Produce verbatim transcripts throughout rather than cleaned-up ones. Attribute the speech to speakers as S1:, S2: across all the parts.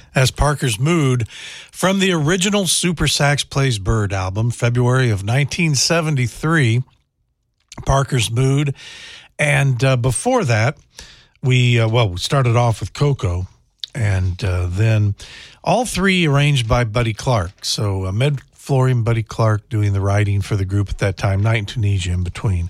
S1: as Parker's Mood from the original Super Sax Plays Bird album, February of nineteen seventy-three, Parker's Mood. And uh, before that, we, uh, well, we started off with Coco, and uh, then all three arranged by Buddy Clark. So uh, Med Florian, Buddy Clark doing the writing for the group at that time, Night in Tunisia in between.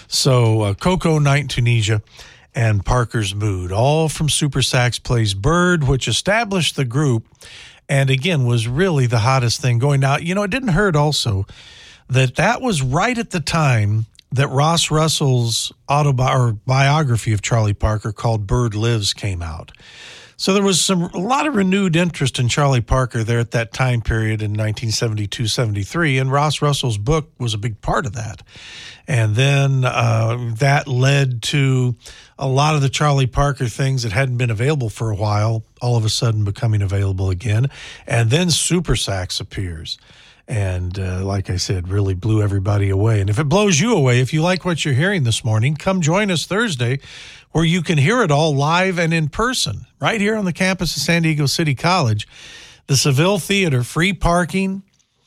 S1: So uh, Coco, Night in Tunisia, and Parker's Mood, all from Super Sax Plays Bird, which established the group and, again, was really the hottest thing going. Now, you know, it didn't hurt also that that was right at the time that Ross Russell's autobi- or biography of Charlie Parker called Bird Lives came out. So there was some a lot of renewed interest in Charlie Parker there at that time period in nineteen seventy-two seventy-three, and Ross Russell's book was a big part of that. And then uh, that led to a lot of the Charlie Parker things that hadn't been available for a while, all of a sudden becoming available again. And then Super Sax appears. And uh, like I said, really blew everybody away. And if it blows you away, if you like what you're hearing this morning, come join us Thursday where you can hear it all live and in person, right here on the campus of San Diego City College. The Seville Theater, free parking,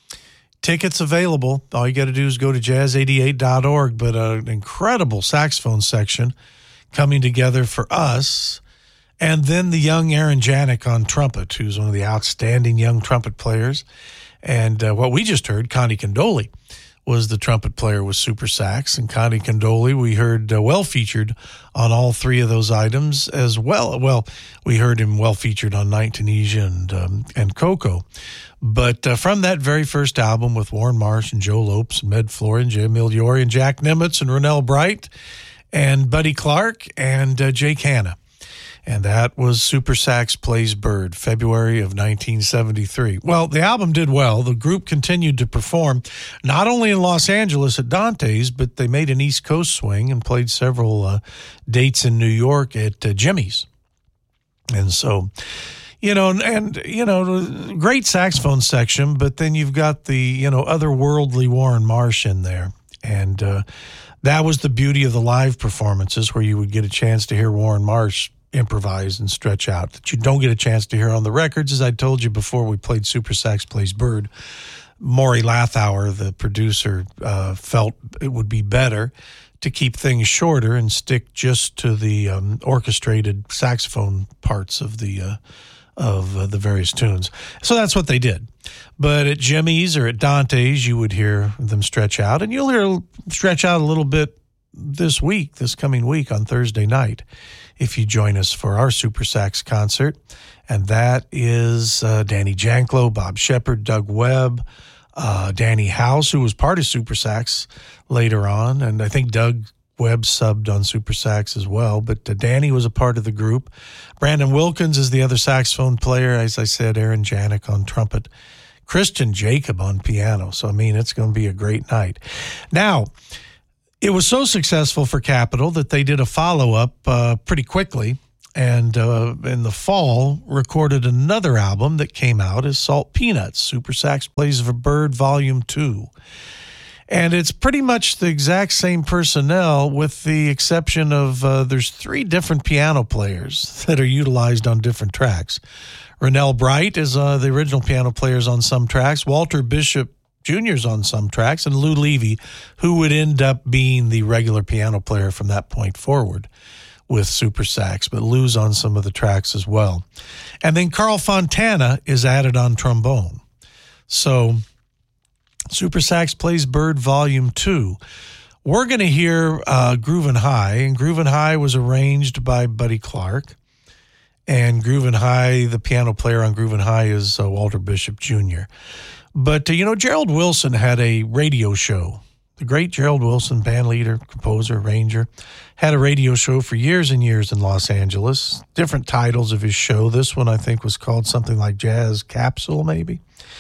S1: tickets available. All you got to do is go to jazz eighty-eight dot org, but an incredible saxophone section coming together for us. And then the young Aaron Janik on trumpet, who's one of the outstanding young trumpet players. And uh, what we just heard, Connie Condoli, was the trumpet player with Super Sax. And Connie Condoli, we heard uh, well featured on all three of those items as well. Well, we heard him well featured on Night Tunisia and, um, and Coco. But uh, from that very first album with Warren Marsh and Joe Lopes and Med Florian, Jay Migliore and Jack Nimitz and Ronnell Bright and Buddy Clark and uh, Jake Hanna. And that was Super Sax Plays Bird, February of nineteen seventy-three. Well, the album did well. The group continued to perform, not only in Los Angeles at Dante's, but they made an East Coast swing and played several uh, dates in New York at uh, Jimmy's. And so, you know, and, you know, great saxophone section, but then you've got the, you know, otherworldly Warren Marsh in there. And uh, that was the beauty of the live performances, where you would get a chance to hear Warren Marsh improvise and stretch out, that you don't get a chance to hear on the records. As I told you before we played Super Sax Plays Bird, Maury Lathauer, the producer, uh, felt it would be better to keep things shorter and stick just to the um, orchestrated saxophone parts of the uh, of uh, the various tunes. So that's what they did. But at Jimmy's or at Dante's, you would hear them stretch out, and you'll hear stretch out a little bit this week, this coming week on Thursday night, if you join us for our Super Sax concert. And that is uh, Danny Janklow, Bob Shepard, Doug Webb, uh, Danny House, who was part of Super Sax later on. And I think Doug Webb subbed on Super Sax as well. But uh, Danny was a part of the group. Brandon Wilkins is the other saxophone player. As I said, Aaron Janik on trumpet. Christian Jacob on piano. So, I mean, it's going to be a great night. Now, it was so successful for Capitol that they did a follow-up uh, pretty quickly, and uh, in the fall recorded another album that came out as Salt Peanuts, Super Sax Plays for Bird Volume two. And it's pretty much the exact same personnel, with the exception of uh, there's three different piano players that are utilized on different tracks. Ronnell Bright is uh, the original piano players on some tracks. Walter Bishop Junior's on some tracks, and Lou Levy, who would end up being the regular piano player from that point forward with Super Sax, but Lou's on some of the tracks as well. And then Carl Fontana is added on trombone. So Super Sax Plays Bird Volume two. We're going to hear uh, Groovin' High, and Groovin' High was arranged by Buddy Clark. And Groovin' High, the piano player on Groovin' High is uh, Walter Bishop Junior But, uh, you know, Gerald Wilson had a radio show. The great Gerald Wilson, band leader, composer, arranger, had a radio show for years and years in Los Angeles. Different titles of his show. This one, I think, was called something like Jazz Capsule, maybe.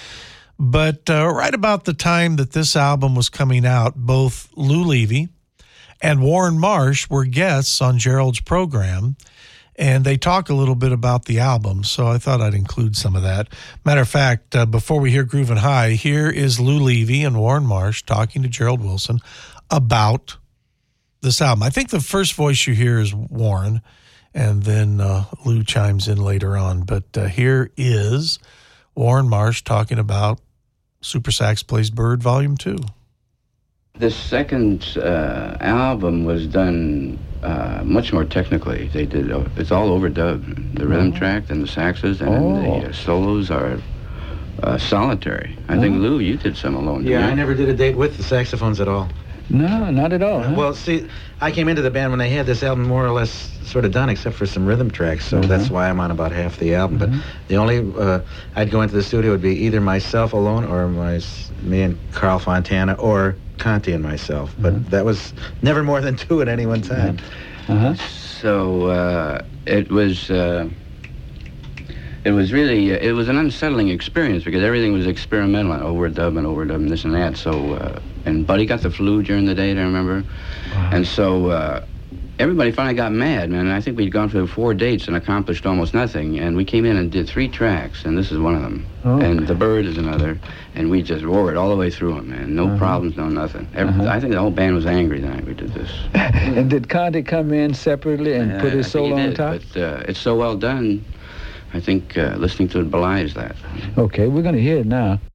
S1: But uh, right about the time that this album was coming out, both Lou Levy and Warren Marsh were guests on Gerald's program, and they talk a little bit about the album, so I thought I'd include some of that. Matter of fact, uh, before we hear Groovin' High, here is Lou Levy and Warren Marsh talking to Gerald Wilson about this album. I think the first voice you hear is Warren, and then uh, Lou chimes in later on. But uh, here is Warren Marsh talking about Super Sax Plays Bird Volume two.
S2: The second uh, album was done uh, much more technically. They did uh, it's all overdubbed. The rhythm oh. track and the saxes and oh. the uh, solos are uh, solitary. I oh. think Lou, you did some alone.
S3: Yeah,
S2: didn't you?
S3: I never did a date with the saxophones at all.
S4: No, not at all. Huh?
S3: Well, see, I came into the band when they had this album more or less sort of done, except for some rhythm tracks, so uh-huh. that's why I'm on about half the album. Uh-huh. But the only, uh, I'd go into the studio, would be either myself alone or my, me and Carl Fontana, or Conti and myself. But uh-huh. that was never more than two at any one time.
S2: Uh-huh. So uh, it was... Uh, It was really, uh, it was an unsettling experience because everything was experimental, overdub and overdub and this and that. So, uh, and Buddy got the flu during the day, I remember. Wow. And so uh, everybody finally got mad, man. I think we'd gone through four dates and accomplished almost nothing. And we came in and did three tracks, and this is one of them. Oh, and okay. The Bird is another. And we just roared all the way through them, man. No uh-huh. problems, no nothing. Every, uh-huh. I think the whole band was angry the night we did this.
S4: And did Conti come in separately and uh, put his solo on top?
S2: But uh, it's so well done. I think uh, listening to it belies that.
S4: Okay, we're going to hear it now.